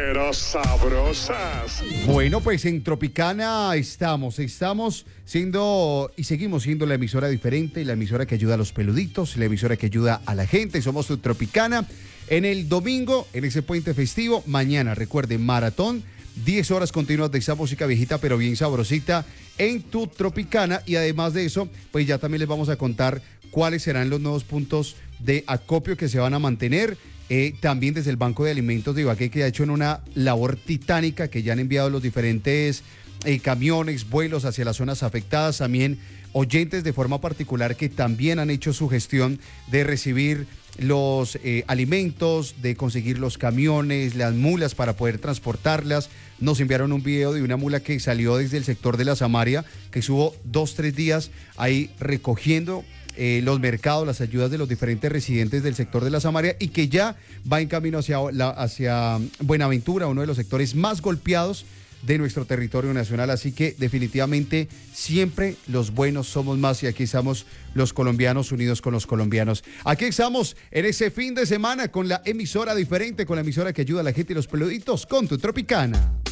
pero sabrosas. Bueno, pues en Tropicana estamos siendo y seguimos siendo la emisora diferente, la emisora que ayuda a los peluditos, la emisora que ayuda a la gente. Somos tu Tropicana. En el domingo, en ese puente festivo, mañana, recuerden, maratón, 10 horas continuas de esa música viejita pero bien sabrosita en tu Tropicana. Y además de eso, pues ya también les vamos a contar cuáles serán los nuevos puntos de acopio que se van a mantener. También desde el Banco de Alimentos de Ibagué, que ha hecho en una labor titánica, que ya han enviado los diferentes camiones, vuelos hacia las zonas afectadas. También oyentes de forma particular que también han hecho su gestión de recibir los alimentos, de conseguir los camiones, las mulas para poder transportarlas. Nos enviaron un video de una mula que salió desde el sector de la Samaria, que estuvo 2-3 días ahí recogiendo los mercados, las ayudas de los diferentes residentes del sector de la Samaria, y que ya va en camino hacia Buenaventura, uno de los sectores más golpeados de nuestro territorio nacional. Así que definitivamente siempre los buenos somos más, y aquí estamos los colombianos unidos con los colombianos. Aquí estamos en ese fin de semana con la emisora diferente, con la emisora que ayuda a la gente y los peluditos, con tu Tropicana.